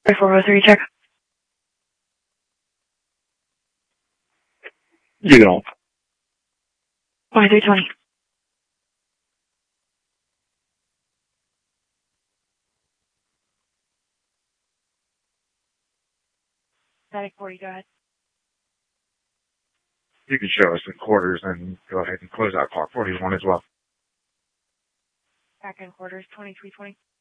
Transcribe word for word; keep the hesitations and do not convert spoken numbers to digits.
four oh three, check. You don't. twenty-three twenty. Static forty, go ahead. You can show us the quarters and go ahead and close out clock forty-one as well. Back in quarters, twenty-three twenty.